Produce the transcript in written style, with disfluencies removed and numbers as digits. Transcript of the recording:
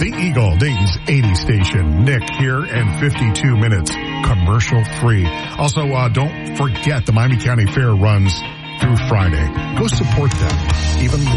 The Eagle, Dayton's 80 station. Nick here and 52 minutes commercial free. Also, don't forget the Miami County Fair runs through Friday. Go support them. Even